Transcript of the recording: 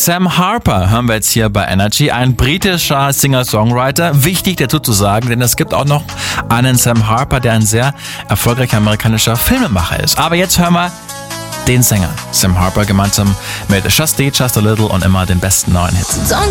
Sam Harper hören wir jetzt hier bei Energy, ein britischer Singer-Songwriter. Wichtig dazu zu sagen, denn es gibt auch noch einen Sam Harper, der ein sehr erfolgreicher amerikanischer Filmemacher ist. Aber jetzt hören wir den Sänger Sam Harper gemeinsam mit Just a Little und immer den besten neuen Hits. Don't